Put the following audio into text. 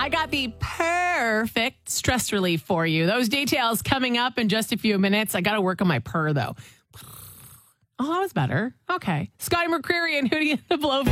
I got the perfect stress relief for you. Those details coming up in just a few minutes. I got to work on my purr, though. Oh, that was better. Okay. Scotty McCreery and Hootie and the Blowfish.